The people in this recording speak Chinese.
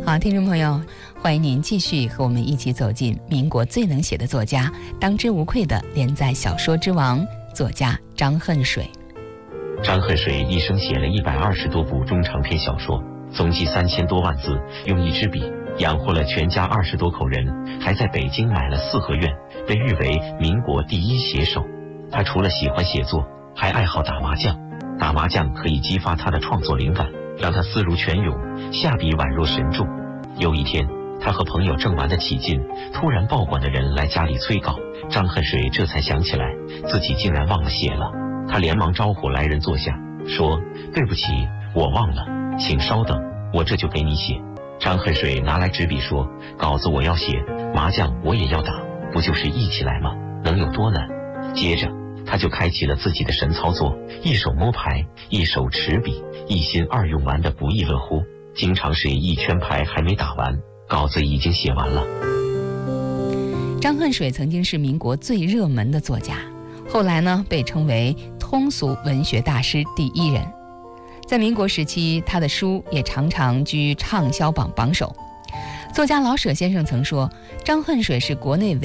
好，听众朋友，欢迎您继续和我们一起走进民国最能写的作家，当之无愧的连载小说之王作家张恨水。 张恨水一生写了120多部中长篇小说，总计3000多万字，用一支笔养活了全家20多口人，还在北京买了4合院，被誉为民国第一写手。他除了喜欢写作，还爱好打麻将。打麻将可以激发他的创作灵感，让他思如泉涌，下笔宛若神助。有一天，他和朋友正玩得起劲，突然报馆的人来家里催稿，张恨水这才想起来自己竟然忘了写了。他连忙招呼来人坐下，说：“对不起，我忘了，请稍等，我这就给你写。”张恨水拿来纸笔说：“稿子我要写，麻将我也要打，不就是一起来吗？能有多难？”接着他就开启了自己的神操作，一手摸牌，一手持笔，一心二用，玩得不亦乐乎。经常是一圈牌还没打完，稿子已经写完了。 张恨水曾经是民国最热门的作家，后来呢被称为通俗文学大师第1人。在民国时期，他的书也常常居畅销榜榜首。作家老舍先生曾说，张恨水是国内